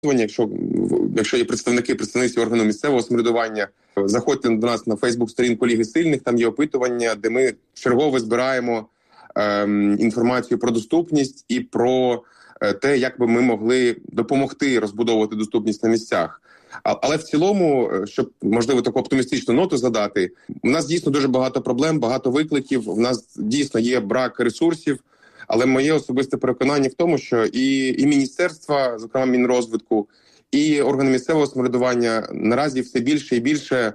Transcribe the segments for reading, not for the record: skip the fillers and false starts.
Якщо є представниці органу місцевого самоврядування, заходьте до нас на Фейсбук-сторінку Ліги Сильних, там є опитування, де ми чергово збираємо інформацію про доступність і про те, як би ми могли допомогти розбудовувати доступність на місцях. Але в цілому, щоб, можливо, таку оптимістичну ноту задати, у нас дійсно дуже багато проблем, багато викликів, у нас дійсно є брак ресурсів, але моє особисте переконання в тому, що і міністерства, зокрема Мінрозвитку, і органи місцевого самоврядування наразі все більше і більше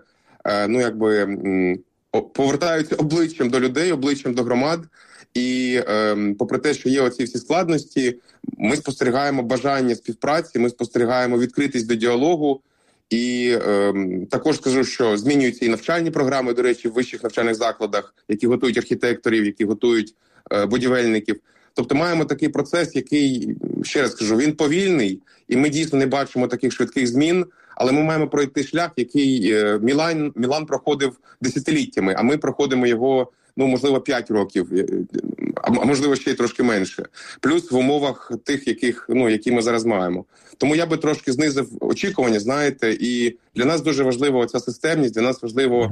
повертаються обличчям до людей, обличчям до громад. І попри те, що є оці всі складності, ми спостерігаємо бажання співпраці, ми спостерігаємо відкритість до діалогу. І також скажу, що змінюються і навчальні програми, до речі, в вищих навчальних закладах, які готують архітекторів, які готують будівельників. Тобто маємо такий процес, який, ще раз кажу, він повільний, і ми дійсно не бачимо таких швидких змін, але ми маємо пройти шлях, який Мілан проходив десятиліттями, а ми проходимо його, можливо, 5 років, а можливо, ще й трошки менше. Плюс в умовах тих, які ми зараз маємо. Тому я би трошки знизив очікування, знаєте, і для нас дуже важлива оця системність, для нас важливо,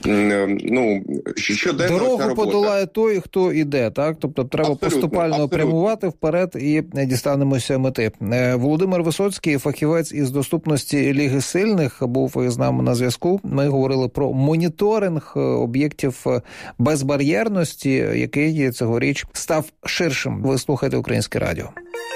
щоденно дорогу подолає той, хто іде, так? Тобто треба поступально прямувати вперед і дістанемося мети. Володимир Висоцький, фахівець із доступності Ліги Сильних, був із нами на зв'язку. Ми говорили про моніторинг об'єктів безбар'єрності, який цьогоріч став ширшим. Ви слухаєте Українське радіо.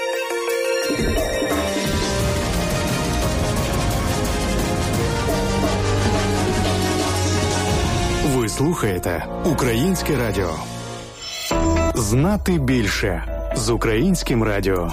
Ви слухаєте Українське радіо. Знати більше з Українським радіо.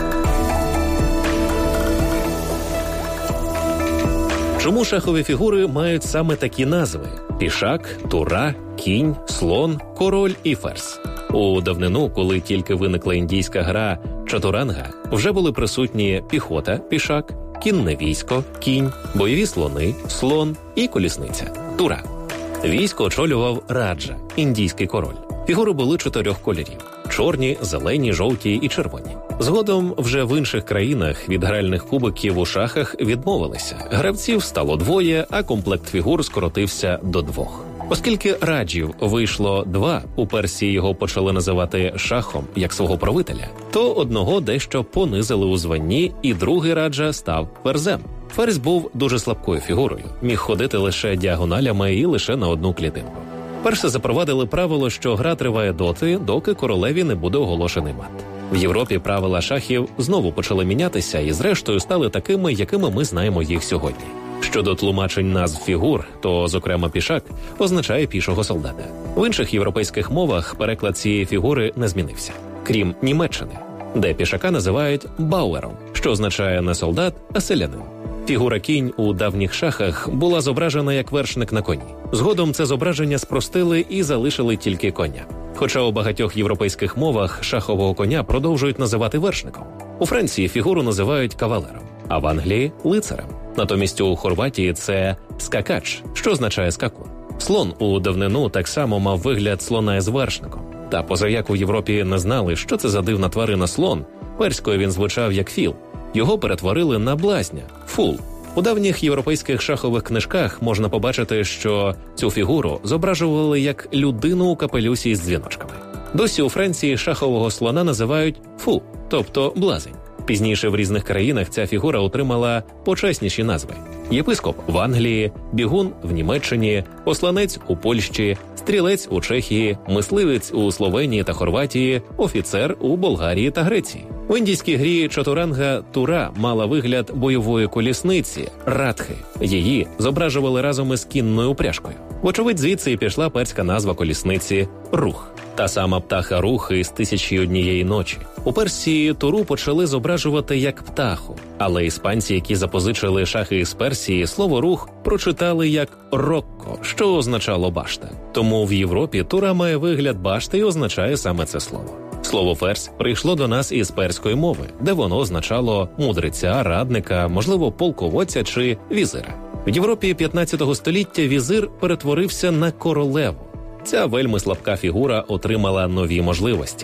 Чому шахові фігури мають саме такі назви? Пішак, тура, кінь, слон, король і ферзь. У давнину, коли тільки виникла індійська гра чатуранга, вже були присутні піхота, пішак, кінне військо, кінь, бойові слони, слон і колісниця, тура. Військо очолював раджа, індійський король. Фігури були 4 кольорів – чорні, зелені, жовті і червоні. Згодом вже в інших країнах від гральних кубиків у шахах відмовилися. Гравців стало 2, а комплект фігур скоротився до 2. Оскільки раджів вийшло 2, у Персії його почали називати шахом як свого правителя, то одного дещо понизили у званні, і другий раджа став ферзем. Ферзь був дуже слабкою фігурою, міг ходити лише діагоналями і лише на одну клітинку. Перше запровадили правило, що гра триває доти, доки королеві не буде оголошений мат. В Європі правила шахів знову почали мінятися і зрештою стали такими, якими ми знаємо їх сьогодні. Щодо тлумачень назв фігур, то, зокрема, пішак означає пішого солдата. В інших європейських мовах переклад цієї фігури не змінився, крім Німеччини, де пішака називають бауером, що означає не солдат, а селянин. Фігура кінь у давніх шахах була зображена як вершник на коні. Згодом це зображення спростили і залишили тільки коня. Хоча у багатьох європейських мовах шахового коня продовжують називати вершником. У Франції фігуру називають кавалером, а в Англії – лицарем. Натомість у Хорватії це скакач, що означає скакун. Слон у давнину так само мав вигляд слона із вершником. Та позаяк у Європі не знали, що це за дивна тварина слон, перською він звучав як філ. Його перетворили на блазня – фул. У давніх європейських шахових книжках можна побачити, що цю фігуру зображували як людину у капелюсі з дзвіночками. Досі у Франції шахового слона називають фу, тобто блазень. Пізніше в різних країнах ця фігура отримала почесніші назви. Єпископ в Англії, бігун в Німеччині, посланець у Польщі, стрілець у Чехії, мисливець у Словенії та Хорватії, офіцер у Болгарії та Греції. У індійській грі чатуранга тура мала вигляд бойової колісниці – радхи. Її зображували разом із кінною упряжкою. Вочевидь, звідси і пішла перська назва колісниці – рух. Та сама птаха рух із «1001 ночі». У Персії туру почали зображувати як птаху, але іспанці, які запозичили шахи із Персії, слово «рух» прочитали як «рокко», що означало «башта». Тому в Європі тура має вигляд башти і означає саме це слово. Слово «ферзь» прийшло до нас із перської мови, де воно означало мудреця, радника, можливо, полководця чи візира. В Європі 15 століття візир перетворився на королеву. Ця вельми слабка фігура отримала нові можливості.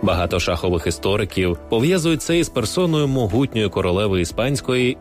Багато шахових істориків пов'язують це із персоною могутньої королеви іспанської